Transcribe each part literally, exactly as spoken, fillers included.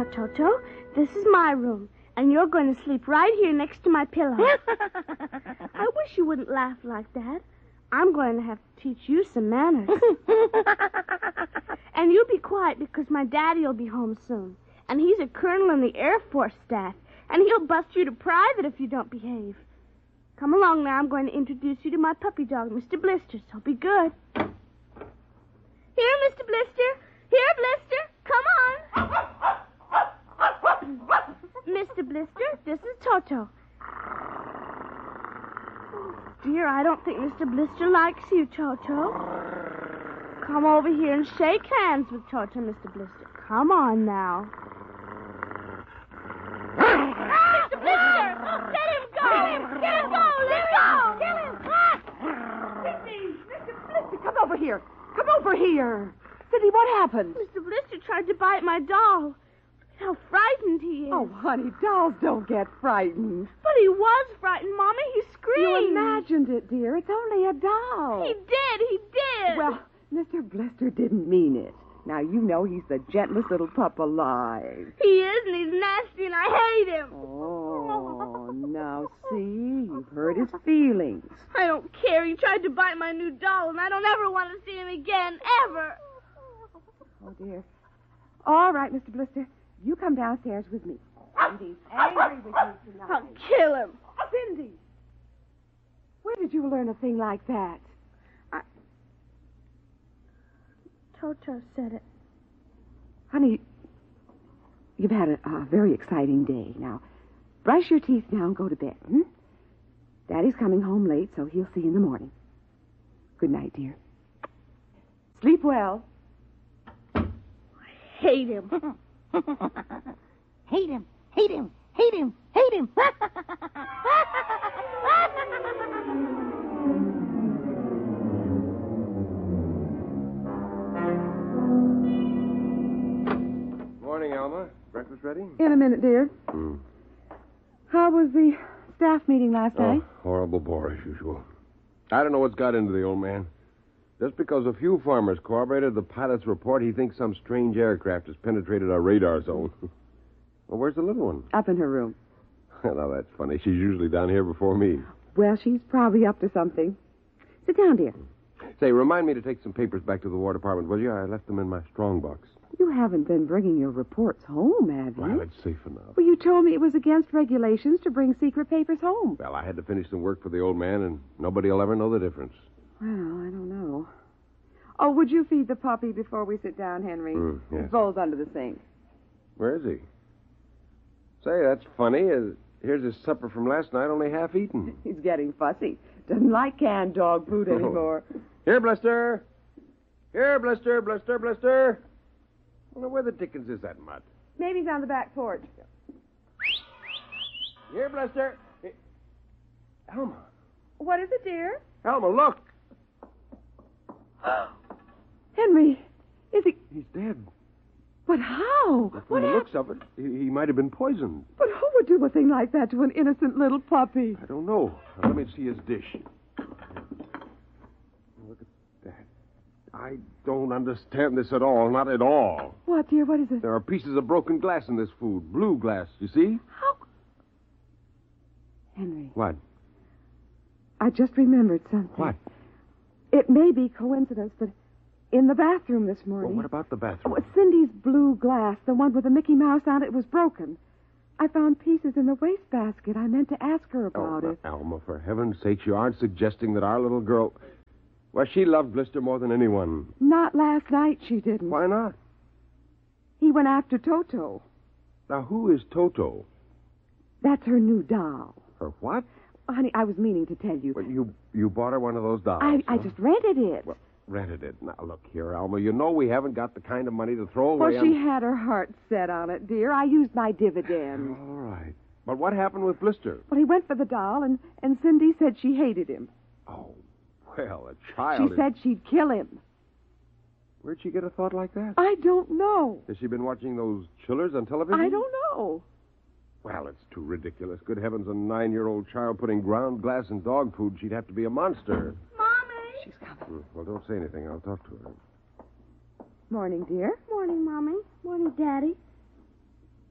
Toto. This is my room, and you're going to sleep right here next to my pillow. I wish you wouldn't laugh like that. I'm going to have to teach you some manners. And you be quiet because my daddy will be home soon. And he's a colonel in the Air Force staff. And he'll bust you to private if you don't behave. Come along now. I'm going to introduce you to my puppy dog, Mister Blister, so be good. Here, Mister Blister. Here, Blister. Come on. Mister Blister, this is Toto. Dear, I don't think Mister Blister likes you, Toto. Come over here and shake hands with Toto, Mister Blister. Come on now. Mister Blister! Let him go! Let him, let him go! Let go! Kill him! Cindy! Mister Blister, come over here. Come over here. Cindy, what happened? Mister Blister tried to bite my doll. How frightened he is. Oh, honey, dolls don't get frightened. But he was frightened, Mommy. He screamed. You imagined it, dear. It's only a doll. He did. He did. Well, Mister Blister didn't mean it. Now, you know he's the gentlest little pup alive. He is, and he's nasty, and I hate him. Oh, now, see? You've hurt his feelings. I don't care. He tried to bite my new doll, and I don't ever want to see him again, ever. Oh, dear. All right, Mister Blister. You come downstairs with me. Cindy's angry with you tonight. I'll kill him. Cindy! Where did you learn a thing like that? I... Toto said it. Honey, you've had a, a very exciting day. Now, brush your teeth now and go to bed, hmm? Daddy's coming home late, so he'll see you in the morning. Good night, dear. Sleep well. I hate him. Hate him, hate him, hate him, hate him. Morning, Alma. Breakfast ready? In a minute, dear. Mm. How was the staff meeting last Oh, night? horrible bore as usual. I don't know what's got into the old man. Just because a few farmers corroborated the pilot's report, he thinks some strange aircraft has penetrated our radar zone. Well, where's the little one? Up in her room. Now, that's funny. She's usually down here before me. Well, she's probably up to something. Sit down, dear. Say, remind me to take some papers back to the War Department, will you? I left them in my strong box. You haven't been bringing your reports home, have you? Well, it's safe enough. Well, you told me it was against regulations to bring secret papers home. Well, I had to finish some work for the old man, and nobody will ever know the difference. Well, I don't know. Oh, would you feed the puppy before we sit down, Henry? Mm, yes. His bowl's under the sink. Where is he? Say, that's funny. Uh, here's his supper from last night, only half eaten. He's getting fussy. Doesn't like canned dog food anymore. Here, Blister. Here, Blister, Blister, Blister. I wonder where the dickens is that mutt? Maybe he's on the back porch. Here, Blister. Hey. Alma. What is it, dear? Alma, look. Henry, is he... He's dead. But how? From What the hap- looks of it, he, he might have been poisoned. But who would do a thing like that to an innocent little puppy? I don't know. Now, let me see his dish. Look at that. I don't understand this at all. Not at all. What, dear? What is it? There are pieces of broken glass in this food. Blue glass, you see? How? Henry, What? I just remembered something. What? It may be coincidence, but in the bathroom this morning... Well, what about the bathroom? Oh, Cindy's blue glass, the one with the Mickey Mouse on it, was broken. I found pieces in the wastebasket. I meant to ask her about oh, it. Alma, for heaven's sake, you aren't suggesting that our little girl... Well, she loved Blister more than anyone. Not last night, she didn't. Why not? He went after Toto. Now, who is Toto? That's her new doll. Her what? Honey, I was meaning to tell you. Well, you you bought her one of those dolls. I, I huh? just rented it. Well, rented it. Now, look here, Alma. You know we haven't got the kind of money to throw away Well, she on... had her heart set on it, dear. I used my dividends. All right. But what happened with Blister? Well, he went for the doll, and, and Cindy said she hated him. Oh, well, a child... She is- said she'd kill him. Where'd she get a thought like that? I don't know. Has she been watching those chillers on television? I don't know. Well, it's too ridiculous. Good heavens, a nine-year-old child putting ground glass in dog food. She'd have to be a monster. Mommy! She's coming. Hmm, Well, don't say anything. I'll talk to her. Morning, dear. Morning, Mommy. Morning, Daddy.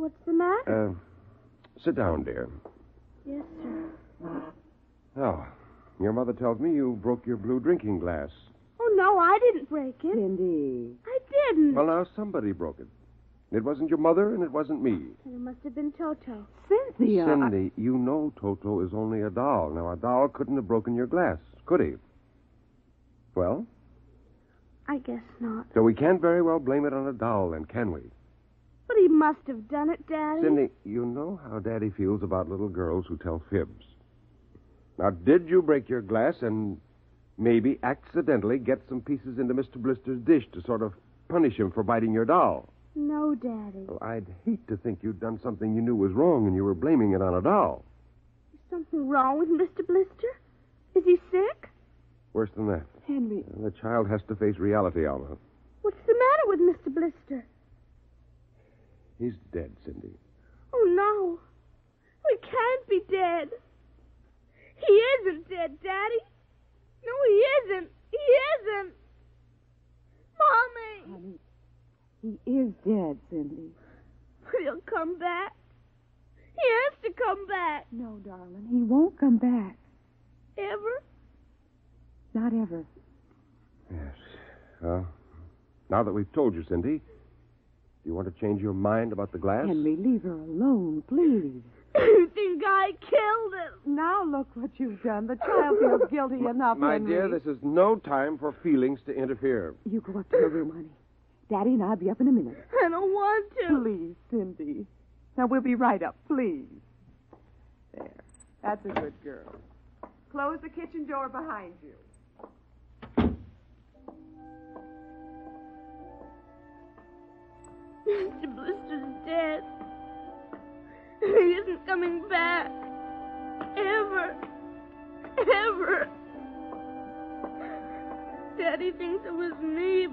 What's the matter? Uh, sit down, dear. Yes, sir. Oh, your mother tells me you broke your blue drinking glass. Oh, no, I didn't break it. Cindy. I didn't. Well, now, somebody broke it. It wasn't your mother, and it wasn't me. And it must have been Toto. Cynthia. Cindy, you know Toto is only a doll. Now, a doll couldn't have broken your glass, could he? Well? I guess not. So we can't very well blame it on a doll, then, can we? But he must have done it, Daddy. Cindy, you know how Daddy feels about little girls who tell fibs. Now, did you break your glass and maybe accidentally get some pieces into Mister Blister's dish to sort of punish him for biting your doll? No, Daddy. Well, I'd hate to think you'd done something you knew was wrong and you were blaming it on a doll. Is something wrong with Mister Blister? Is he sick? Worse than that. Henry. The child has to face reality, Alma. What's the matter with Mister Blister? He's dead, Cindy. Oh, no. He can't be dead. He isn't dead, Daddy. No, he isn't. He isn't. Mommy. Honey, he is dead, Cindy. But he'll come back. He has to come back. No, darling, he won't come back. Ever? Not ever. Yes. Well, now that we've told you, Cindy, do you want to change your mind about the glass? Henry, leave her alone, please. You think I killed him? Now look what you've done. The child feels guilty enough, My Henry. dear, this is no time for feelings to interfere. You go up to your room, honey. Daddy and I'll be up in a minute. I don't want to. Please, Cindy. Now, we'll be right up, please. There. That's a good girl. Close the kitchen door behind you. Mister Blister's dead. He isn't coming back. Ever. Ever. Daddy thinks it was me